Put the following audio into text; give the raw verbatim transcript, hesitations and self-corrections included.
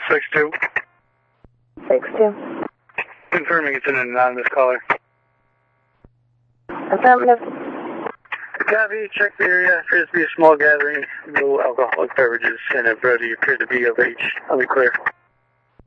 six two. six two. Confirming it's an anonymous caller. Affirmative. Copy, check the area. Appears to be a small gathering. No alcoholic beverages, and a brother appear to be of age. I'll be clear.